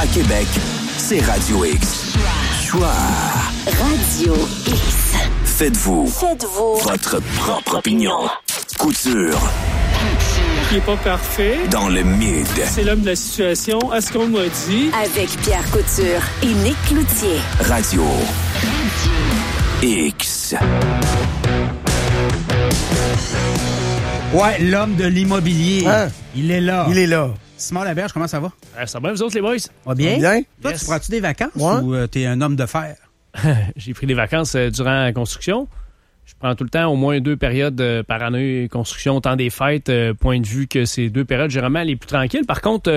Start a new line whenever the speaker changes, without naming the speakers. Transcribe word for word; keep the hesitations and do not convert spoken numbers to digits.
Québec, c'est Radio X. Choix.
Radio X.
Faites-vous.
Faites-vous.
Votre propre opinion. Couture.
Qui n'est pas parfait.
Dans le mid.
C'est l'homme de la situation. À ce qu'on m'a dit.
Avec Pierre Couture et Nick Cloutier.
Radio X.
Ouais, l'homme de l'immobilier.
Hein?
Il est là.
Il est là.
Simon Laberge, comment ça va?
Euh, ça va bien, vous autres, les boys?
Va bien?
Bien?
Toi,
Yes.
tu prends-tu des vacances
Ouais.
ou euh, t'es un homme de fer?
J'ai pris des vacances euh, durant la construction. Je prends tout le temps au moins deux périodes euh, par année construction, temps des fêtes, euh, point de vue que ces deux périodes, généralement, les plus tranquilles. Par contre,